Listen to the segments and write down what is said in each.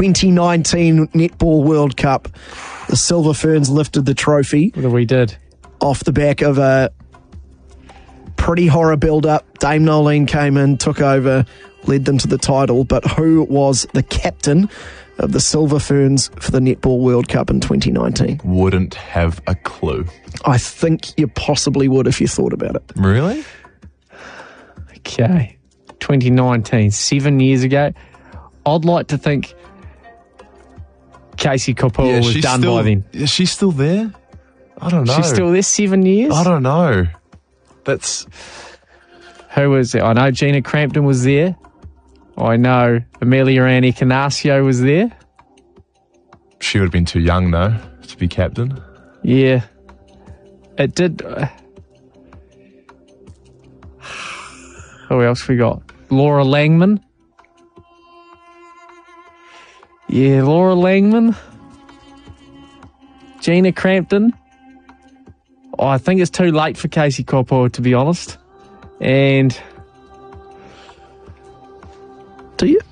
2019 Netball World Cup, the Silver Ferns lifted the trophy. We did. Off the back of a pretty horror build-up. Dame Nolene came in, took over, led them to the title. But who was the captain of the Silver Ferns for the Netball World Cup in 2019? Wouldn't have a clue. I think you possibly would if you thought about it. Really? Okay. 2019, 7 years ago. I'd like to think Casey Kopua was done by then. Is she still there? I don't know. She's still there 7 years? I don't know. That's... Who was there? I know Gina Crampton was there. I know Amelia Ann Ekanasio was there. She would have been too young, though, to be captain. Yeah. It did... Who else we got? Laura Langman. Yeah, Laura Langman. Gina Crampton. Oh, I think it's too late for Casey Kopua, to be honest. And... Do you?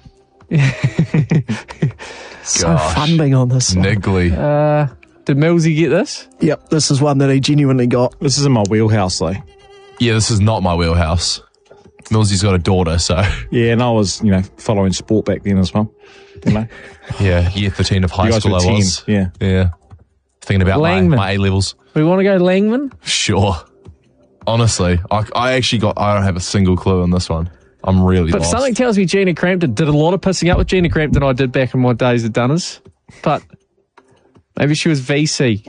So fun being on this one. Niggly. Did Millsy get this? Yep, this is one that he genuinely got. This is in my wheelhouse, though. Yeah, this is not my wheelhouse. Millsy's got a daughter, so... Yeah, and I was, following sport back then as well. Yeah, year 13 of high You guys school were I 10, was. yeah. Yeah. Thinking about my A-levels. We want to go Langman? Sure. Honestly, I don't have a single clue on this one. I'm really But lost. something tells me Gina Crampton did a lot of pissing up with Gina Crampton I did back in my days at Dunners. But maybe she was VC.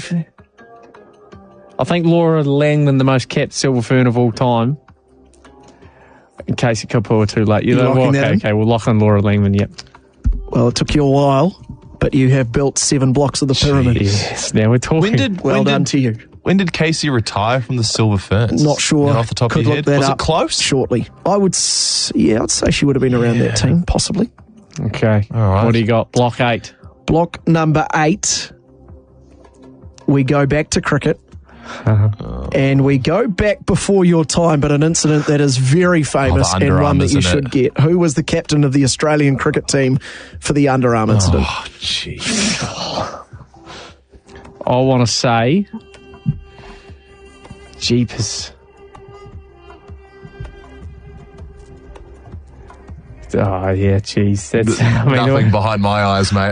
I think Laura Langman, the most capped Silver Fern of all time. In case it Kopua too late. Okay, we'll lock in Laura Langman, yep. Well, it took you a while, but you have built 7 blocks of the pyramid. Yes, now we're talking. Well done to you. When did Casey retire from the Silver Ferns? Not sure. Off the top Could of your look head? that Was up it close? Shortly. I'd say she would have been around that team, possibly. Okay. All right. What do you got? Block 8. Block number 8, we go back to cricket. And we go back before your time, but an incident that is very famous and one that you should get. Who was the captain of the Australian cricket team for the underarm incident? Oh, jeez. I want to say... Jeepers. Oh, yeah, jeez. That's... Nothing behind my eyes, mate.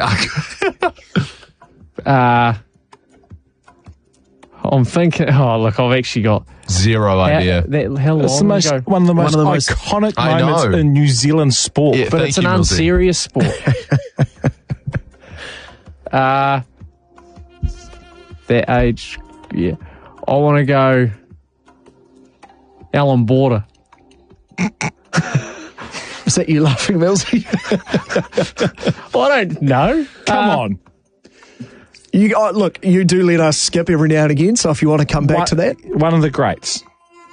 I'm thinking... Oh, look, I've actually got... Zero idea. How long It's one of the most iconic moments in New Zealand sport. Yeah, but it's an unserious sport. That age... Yeah. I want to go... Alan Border. Is that you laughing, Millsy? I don't know. Come on. Look, you do let us skip every now and again, so if you want to come back to that. One of the greats.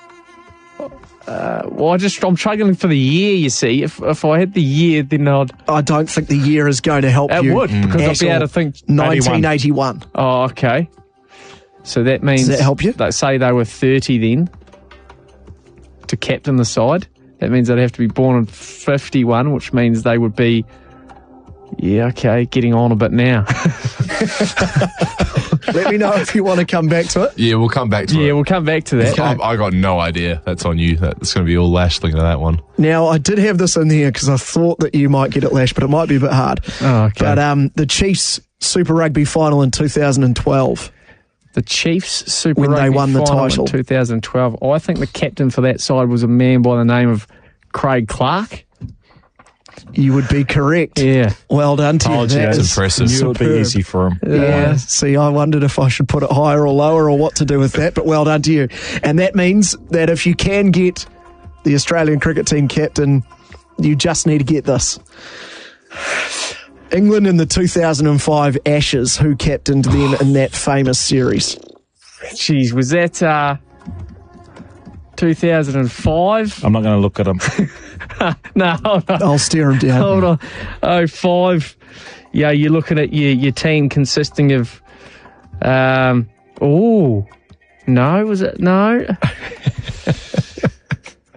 Well, I'm struggling for the year, you see. If I had the year, then I don't think the year is going to help you. It would, because I'd be able to think... 1981. Oh, okay. So that means... Does that help you? Let's say they were 30 then, to captain the side. That means they'd have to be born in 51, which means they would be... Yeah, okay, getting on a bit now. Let me know if you want to come back to it. Yeah, we'll come back to it. Yeah, we'll come back to that. I got no idea. That's on you. That's going to be all Lash looking at that one. Now, I did have this in here because I thought that you might get it, Lash, but it might be a bit hard. Oh, okay. But the Chiefs Super Rugby final in 2012. The Chiefs Super When Rugby they won the final title. in 2012. I think the captain for that side was a man by the name of Craig Clark. You would be correct. Yeah. Well done to you. Oh, gee, that's impressive. Knew it would be easy for him. Yeah. See, I wondered if I should put it higher or lower or what to do with that, but well done to you. And that means that if you can get the Australian cricket team captain, you just need to get this. England in the 2005 Ashes, who captained them in that famous series? Jeez, was that 2005? I'm not going to look at him. No, hold on. I'll steer him down. Hold on. 05. Yeah, you're looking at your team consisting of... no, was it? No.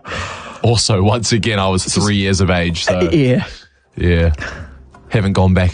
Also, once again, I was 3 years of age, so... Yeah. Yeah. Haven't gone back